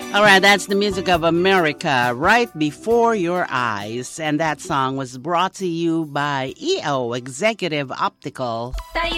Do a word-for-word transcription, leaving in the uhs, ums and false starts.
All right, that's the music of America right before your eyes. And that song was brought to you by E O Executive Optical.